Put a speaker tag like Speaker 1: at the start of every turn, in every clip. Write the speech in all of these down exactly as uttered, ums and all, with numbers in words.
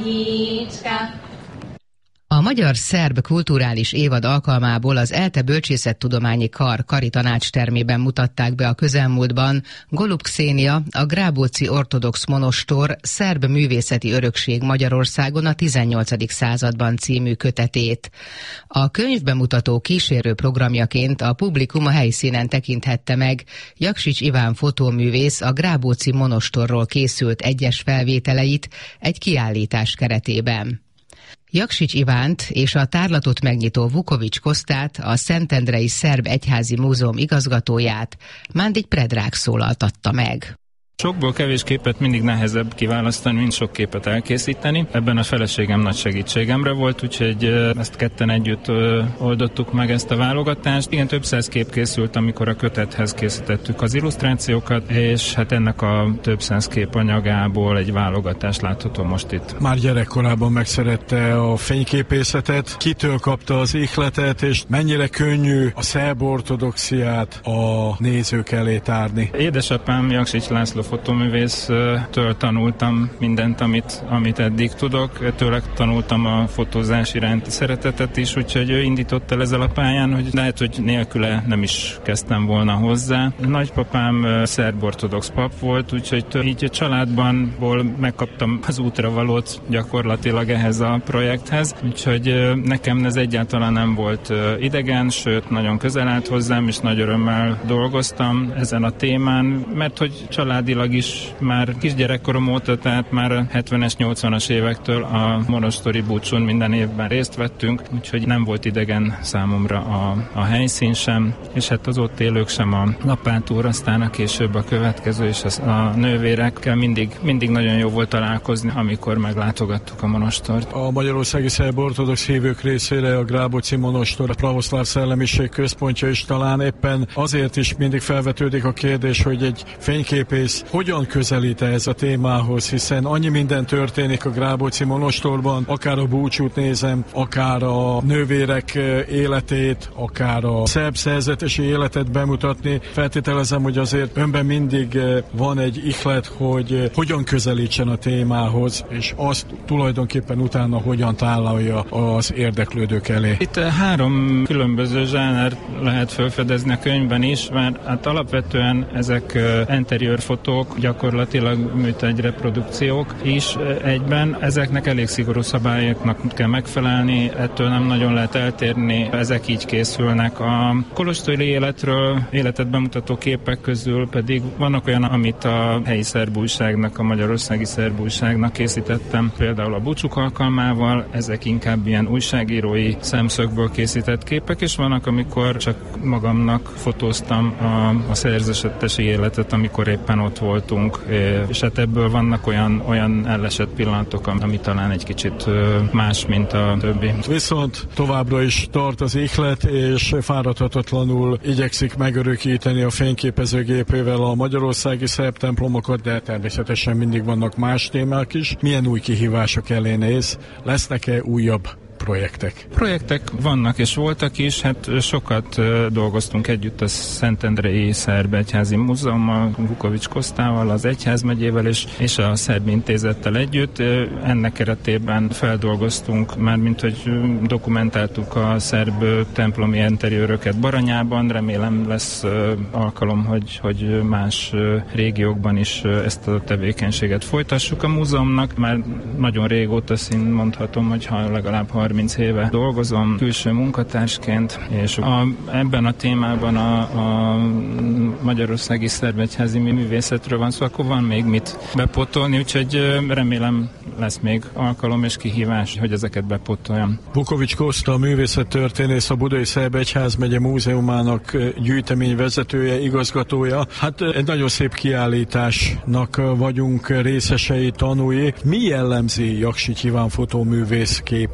Speaker 1: A Magyar-Szerb Kulturális Évad alkalmából az ELTE Bölcsészettudományi Kar kari tanácstermében mutatták be a közelmúltban Golub Kszénia, a Grábóci Ortodox Monostor szerb művészeti örökség Magyarországon a tizennyolcadik században című kötetét. A könyvbemutató kísérő programjaként a publikum a helyszínen tekinthette meg Jaksics Iván fotóművész a Grábóci Monostorról készült egyes felvételeit egy kiállítás keretében. Jaksics Ivánt és a tárlatot megnyitó Vukovics Kosztát, a Szentendrei Szerb Egyházi Múzeum igazgatóját Mándik Predrag szólaltatta meg.
Speaker 2: Sokból kevés képet mindig nehezebb kiválasztani, mint sok képet elkészíteni. Ebben a feleségem nagy segítségemre volt, úgyhogy ezt ketten együtt oldottuk meg ezt a válogatást. Igen, több száz kép készült, amikor a kötethez készítettük az illusztrációkat, és hát ennek a több száz kép anyagából egy válogatás látható most itt.
Speaker 3: Már gyerekkorában megszerette a fényképészetet, kitől kapta az ihletet, és mennyire könnyű a szerb ortodoxiát a nézők elé tárni.
Speaker 2: Édesapám Jaksics László fotóművésztől tanultam mindent, amit, amit eddig tudok. Tőle tanultam a fotózás iránti szeretetet is, úgyhogy ő indított el ezzel a pályán, hogy lehet, hogy nélküle nem is kezdtem volna hozzá. Nagypapám szerb ortodox pap volt, úgyhogy így a családbanból megkaptam az útravalót gyakorlatilag ehhez a projekthez, úgyhogy nekem ez egyáltalán nem volt idegen, sőt, nagyon közel állt hozzám, és nagy örömmel dolgoztam ezen a témán, mert hogy családilag is már kisgyerekkorom óta, tehát már a hetvenes, nyolcvanas évektől a monostori búcsún minden évben részt vettünk, úgyhogy nem volt idegen számomra a, a helyszín sem, és hát az ott élők sem, a apátúr, aztán a később a következő, és az, a nővérekkel mindig, mindig nagyon jó volt találkozni, amikor meglátogattuk a monostort.
Speaker 3: A magyarországi szerb ortodox hívők részére a Grábóci Monostor a pravoszláv szellemiség központja is, talán éppen azért is mindig felvetődik a kérdés, hogy egy fényképész hogyan közelít ez a témához, hiszen annyi minden történik a Grábóci Monostorban, akár a búcsút nézem, akár a nővérek életét, akár a szerb szerzetesi életet bemutatni. Feltételezem, hogy azért önben mindig van egy ihlet, hogy hogyan közelítsen a témához, és azt tulajdonképpen utána hogyan tálalja az érdeklődők elé.
Speaker 2: Itt három különböző zsáner lehet felfedezni a könyvben is, mert hát alapvetően ezek interiőr fotók, gyakorlatilag műtárgy reprodukciók is egyben. Ezeknek elég szigorú szabályoknak kell megfelelni, ettől nem nagyon lehet eltérni, ezek így készülnek. A kolostori életről, életet bemutató képek közül pedig vannak olyan, amit a helyi szerb újságnak, a magyarországi szerb újságnak készítettem, például a búcsuk alkalmával, ezek inkább ilyen újságírói szemszögből készített képek, és vannak, amikor csak magamnak fotóztam a, a szerzetesi életet, amikor éppen ott voltunk, és hát ebből vannak olyan, olyan ellesett pillanatok, ami talán egy kicsit más, mint a többi.
Speaker 3: Viszont továbbra is tart az ihlet, és fáradhatatlanul igyekszik megörökíteni a fényképezőgépével a magyarországi szerb templomokat, de természetesen mindig vannak más témák is. Milyen új kihívások elé néz? Lesznek-e újabb projektek?
Speaker 2: Projektek vannak és voltak is, hát sokat uh, dolgoztunk együtt a Szentendrei Szerb Egyházi Múzeummal, Vukovics Kosztával, az Egyházmegyével és, és a Szerb Intézettel együtt. Uh, ennek keretében feldolgoztunk, mármint hogy dokumentáltuk a szerb templomi interiőröket Baranyában, remélem lesz uh, alkalom, hogy, hogy más uh, régiókban is uh, ezt a tevékenységet folytassuk a múzeumnak. Már nagyon régóta szín mondhatom, hogy ha legalább harminc éve dolgozom külső munkatársként, és a, ebben a témában a, a magyarországi szerb egyházi művészetről van szó, szóval akkor van még mit bepótolni, úgyhogy remélem lesz még alkalom és kihívás, hogy ezeket bepótoljam.
Speaker 3: Vukovics Koszta, a művészettörténész, a Budai Szerb Egyházmegye Múzeumának gyűjtemény vezetője, igazgatója. Hát egy nagyon szép kiállításnak vagyunk részesei, tanúi. Mi jellemzi Jaksics Iván fotóművész képeit, fényképeit?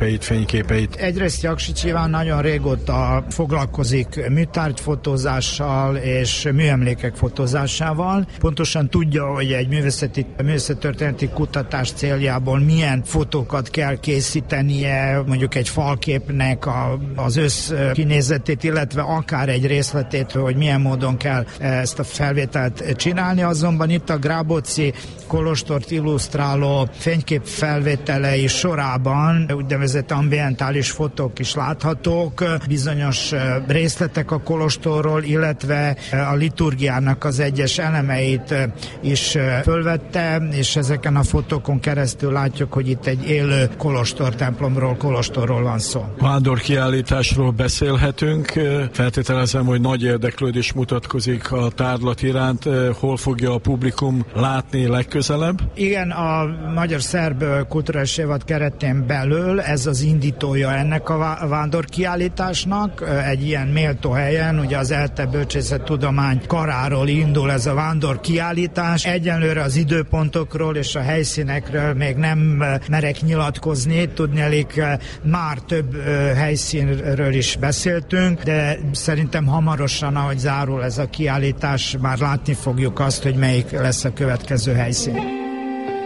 Speaker 3: fényképeit.
Speaker 4: Egyrészt Jakšić Iván nagyon régóta foglalkozik műtárgyfotózással és műemlékek fotózásával. Pontosan tudja, hogy egy művészeti, művészettörténeti kutatás céljából milyen fotókat kell készítenie, mondjuk egy falképnek a, az össz kinézetét, illetve akár egy részletét, hogy milyen módon kell ezt a felvételt csinálni. Azonban itt a Grábóci kolostort illusztráló fénykép felvételei sorában úgynevezett ambientális fotók is láthatók, bizonyos részletek a kolostorról, illetve a liturgiának az egyes elemeit is fölvette, és ezeken a fotókon keresztül látjuk, hogy itt egy élő kolostortemplomról, kolostorról van szó.
Speaker 3: Vándorkiállításról beszélhetünk. Feltételezem, hogy nagy érdeklődés mutatkozik a tárlat iránt. Hol fogja a publikum látni legközelebb? Igen, a Magyar-Szerb Kulturális Évad keretén belül ez az indítója ennek a vándorkiállításnak. Egy ilyen méltó helyen, ugye az ELTE Bölcsészettudomány karáról indul ez a vándorkiállítás. Egyenlőre az időpontokról és a helyszínekről még nem merek nyilatkozni. Tudnélik, már több helyszínről is beszéltünk, de szerintem hamarosan, ahogy zárul ez a kiállítás, már látni fogjuk azt, hogy melyik lesz a következő helyszín.